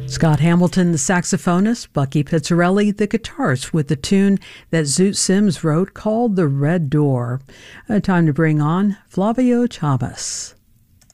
Scott Hamilton, the saxophonist, Bucky Pizzarelli, the guitarist, with the tune that Zoot Sims wrote called The Red Door. Time to bring on Flavio Chavez.